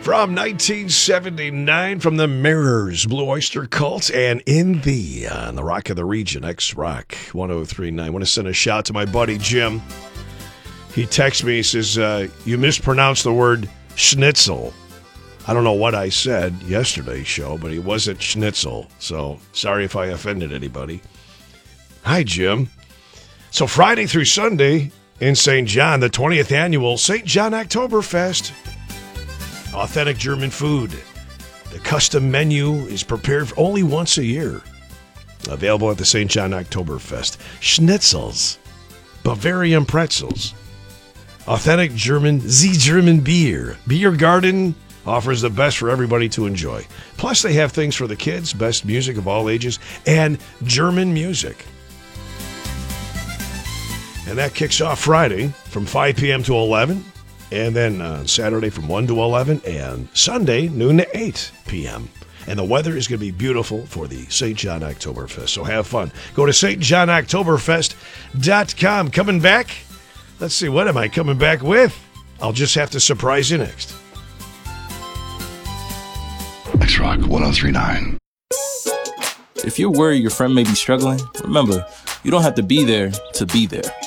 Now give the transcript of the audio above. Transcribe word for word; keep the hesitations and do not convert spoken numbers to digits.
From nineteen seventy-nine, from the Mirrors, Blue Oyster Cult, and In the, uh, the Rock of the Region, X-Rock one oh three point nine. I want to send a shout to my buddy Jim. He texts me, he says, uh, you mispronounced the word schnitzel. I don't know what I said yesterday's show, but it wasn't schnitzel, so sorry if I offended anybody. Hi, Jim. So Friday through Sunday in Saint John, the twentieth annual Saint John Oktoberfest. Authentic German food. The custom menu is prepared only once a year. Available at the Saint John Oktoberfest. Schnitzels. Bavarian pretzels. Authentic German, Z German beer. Beer Garden offers the best for everybody to enjoy. Plus they have things for the kids, best music of all ages, and German music. And that kicks off Friday from five p.m. to eleven. And then uh, Saturday from one to eleven, and Sunday, noon to eight p.m. And the weather is going to be beautiful for the Saint John Oktoberfest, so have fun. Go to S T John Oktoberfest dot com. Coming back, let's see, what am I coming back with? I'll just have to surprise you next. X-Rock one oh three point nine. If you're worried your friend may be struggling, remember, you don't have to be there to be there.